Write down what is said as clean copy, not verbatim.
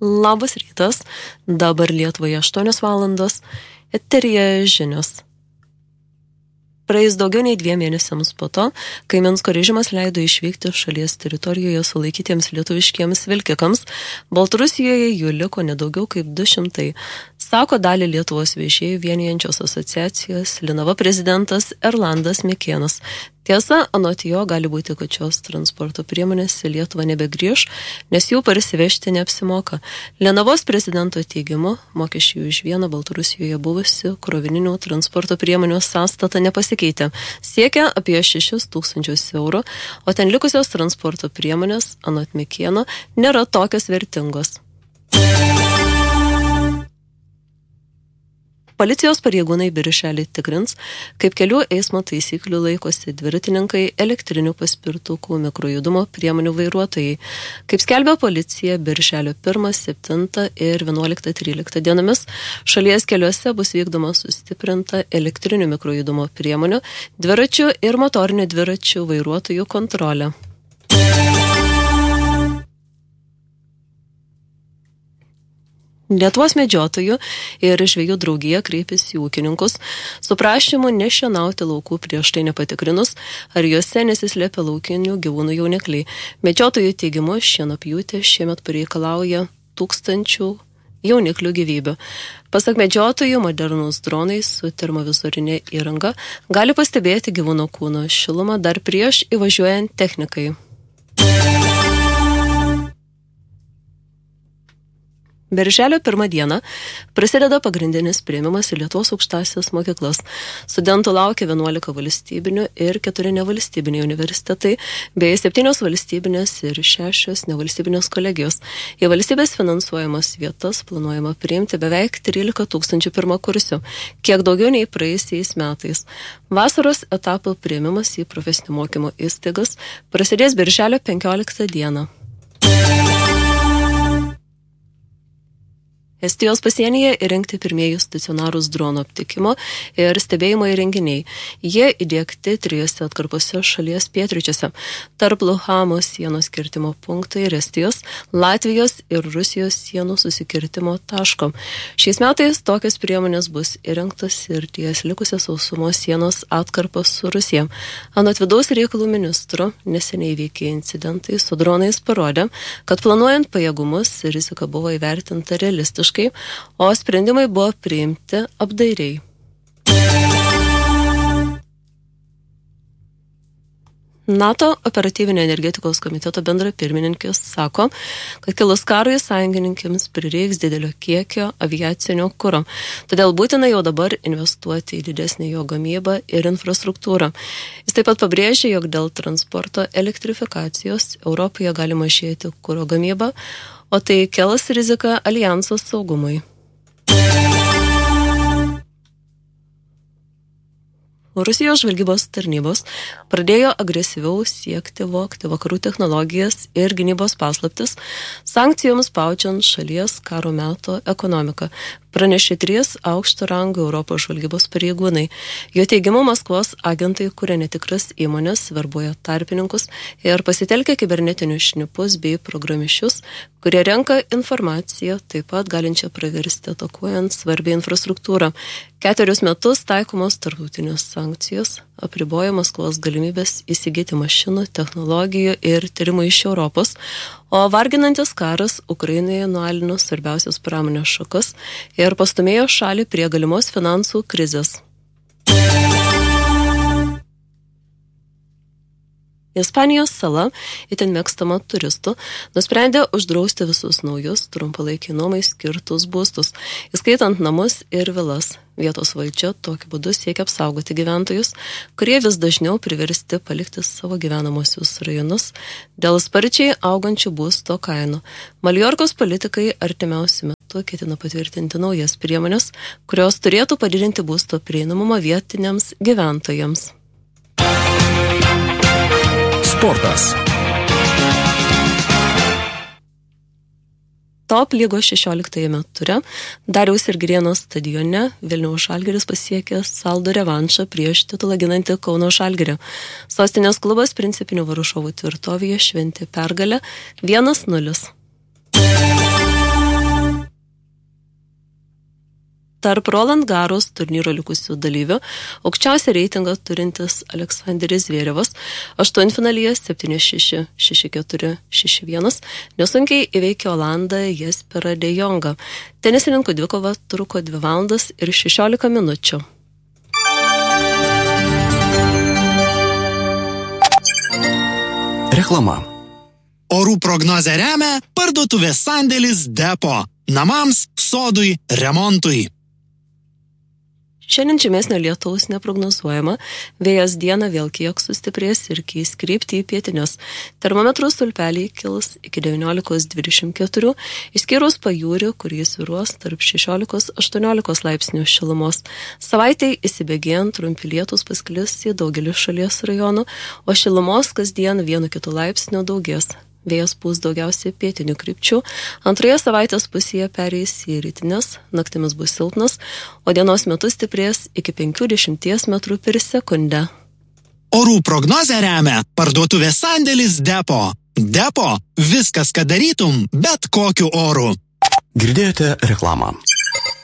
Labas rytas, dabar Lietuvoje 8 valandos, eteryje žinios. Praėjus daugiau nei 2 mėnesiams po to, kai Minsko režimas leido išvykti šalies teritorijoje sulaikytiems lietuviškiems vilkikams, Baltarusijoje jų liko nedaugiau kaip 200, sako dalį Lietuvos vežėjų vienijančios asociacijos Linava prezidentas Erlandas Mikėnas. Tiesa, anot jo gali būti, kad šios transporto priemonės į Lietuvą nebegrįš, nes jų parsivežti neapsimoka. Linavos prezidento teigimu, mokesčiai už vieną Baltarusijoje buvusi krovininių transporto priemonių sąstata nepasikeitė. Siekia apie 6 000 eurų, o ten likusios transporto priemonės, anot Mikėno, nėra tokios vertingos. Policijos pareigūnai birželį tikrins, kaip kelių eismo taisyklių laikosi dviratininkai, elektrinių paspirtukų, mikrojudumo priemonių vairuotojai. Kaip skelbia policija, birželio 1, 7 ir 11-13 dienomis šalies keliuose bus vykdoma sustiprinta elektrinių mikrojudumo priemonių, dviračių ir motorinių dviračių vairuotojų kontrolė. Lietuvos medžiotojų ir žvejų draugija kreipėsi į ūkininkus su prašymu nešienauti laukų prieš tai nepatikrinus, ar juose nesislėpia laukinių gyvūnų jaunikliai. Medžiotojų teigimu šienapjūtė šiemet pareikalauja 1000 jauniklių gyvybių. Pasak medžiotojų, modernūs dronai su termovizorinė įranga gali pastebėti gyvūno kūno šilumą dar prieš įvažiuojant technikai. Birželio 1 dieną prasideda pagrindinis priėmimas į Lietuvos aukštąsias mokyklas. Studentų laukia 11 valstybinių ir 4 nevalstybiniai universitetai, bei 7 valstybinės ir 6 nevalstybinės kolegijos. Į valstybės finansuojamas vietas planuojama priimti beveik 13 000 pirmakursių, kiek daugiau nei praėjusiais metais. Vasaros etapų priėmimas į profesinio mokymo įstaigas prasidės birželio 15 dieną. Estijos pasienyje įrengti pirmieji stacionarūs drono aptikimo ir stebėjimo įrenginiai. Jie įdiegti 3 atkarpose šalies pietryčiuose, tarp Luhamo sienos kirtimo punktai ir Estijos, Latvijos ir Rusijos sienų susikirtimo taško. Šiais metais tokios priemonės bus įrengtos ir ties likusios sausumos sienos atkarpos su Rusija. Anot vidaus reikalų ministro, neseniai įvykę incidentai su dronais parodė, kad planuojant pajėgumus rizika buvo įvertinta realistiškai, o sprendimai buvo priimti apdairiai. NATO operatyvinio energetikos komiteto bendrapirmininkis sako, kad kilus karui sąjungininkėms prireiks didelio kiekio aviacinio kuro, todėl būtina jau dabar investuoti į didesnį jo gamybą ir infrastruktūrą. Jis taip pat pabrėžė, jog dėl transporto elektrifikacijos Europoje gali mažėti kuro gamyba, o tai kels riziką alijanso saugumui. Rusijos žvalgybos tarnybos pradėjo agresyviau siekti vogti vakarų technologijas ir gynybos paslaptis, sankcijoms paučiant šalies karo meto ekonomiką, pranešė 3 aukšto rango Europos žvalgybos pareigūnai. Jo teigimu, Maskvos agentai kuria netikras įmonės, verbuoja tarpininkus ir pasitelkia kibernetinius šnipus bei programišius, kurie renka informaciją, taip pat galinčią praversti atakuojant svarbią infrastruktūrą. 4 metus taikomos tarptautinės sankcijos apriboja Maskvos galimybės įsigyti mašinų, technologijų ir tyrimų iš Europos, o varginantis karas Ukrainoje nualino svarbiausias pramonės šakas ir pastumėjo šalį prie galimos finansų krizės. Ispanijos sala, itin mėgstama turistų, nusprendė uždrausti visus naujus trumpalaikiai nuomai skirtus būstus, įskaitant namus ir vilas. Vietos valdžia tokiu būdu siekia apsaugoti gyventojus, kurie vis dažniau priversti palikti savo gyvenamosius rajonus dėl sparčiai augančių būsto kainų. Maljorkos politikai artimiausiu metu ketina patvirtinti naujas priemonės, kurios turėtų padidinti būsto prieinamumą vietiniams gyventojams. Sportas. Top lygos 16 ture Dariaus ir Girėno stadione Vilniaus Žalgiris pasiekė saldų revanšą prieš titulą ginantį Kauno Žalgirį. Sostinės klubas principinių varžovų tvirtovėje šventė pergalę 1-0. Tarp Roland Garros turnyro likusių dalyvių aukščiausią reitingą turintis Aleksandris Zverevas 8-finalyje 7-6, 6-4, 6-1 nesunkiai įveikė Olandą Jesperą de Jongą. Tenisininkų dvikova truko 2 valandas ir 16 minučių. Reklama. Orų prognozę remia parduotuvės sandėlis Depo. Namams, sodui, remontui. Šiandien žymesnio lietaus neprognozuojama, vėjas dieną vėl kiek sustiprės ir keis kryptį į pietinius. Termometrų stulpeliai kils iki 19-24, išskyrus pajūrį, kuris svyruos tarp 16-18 laipsnių šilumos. Savaitei įsibėgėjant trumpi lietus pasklis į daugelį šalies rajonų, o šilumos kasdien 1-2 laipsnių daugės. Vėjas pūs daugiausiai pietinių krypčių, antroje savaitės pusėje pereis į rytinės, naktimis bus silpnas, o dienos metu stiprės iki 50 metrų per sekundę. Orų prognozę remia parduotuvės sandėlis Depo. Depo – viskas, ką darytum, bet kokiu oru. Girdėjote reklamą.